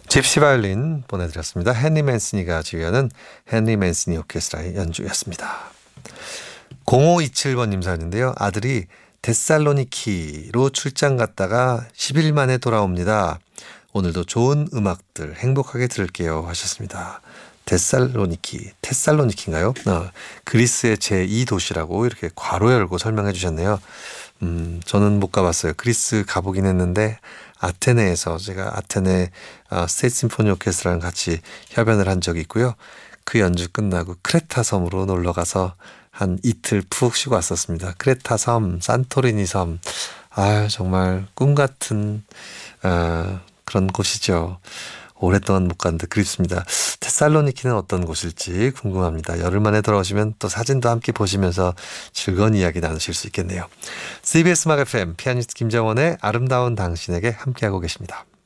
집시 바이올린 보내드렸습니다. 헨리 맨스니가 지휘하는 헨리 맨스니 오케스트라의 연주였습니다. 0527번님 사연인데요. 아들이 데살로니키로 출장 갔다가 10일 만에 돌아옵니다. 오늘도 좋은 음악들 행복하게 들을게요 하셨습니다. 테살로니키인가요? 그리스의 제2도시라고 이렇게 괄호 열고 설명해 주셨네요. 저는 못 가봤어요. 그리스 가보긴 했는데 아테네에서 제가 아테네 스테이트 심포니 오케스트라랑 같이 협연을 한 적이 있고요. 그 연주 끝나고 크레타 섬으로 놀러 가서 한 이틀 푹 쉬고 왔었습니다. 크레타 섬, 산토리니 섬, 정말 꿈 같은 그런 곳이죠. 오랫동안 못 갔는데 그립습니다. 테살로니키는 어떤 곳일지 궁금합니다. 열흘 만에 돌아오시면 또 사진도 함께 보시면서 즐거운 이야기 나누실 수 있겠네요. CBS 음악 FM 피아니스트 김정원의 아름다운 당신에게 함께하고 계십니다.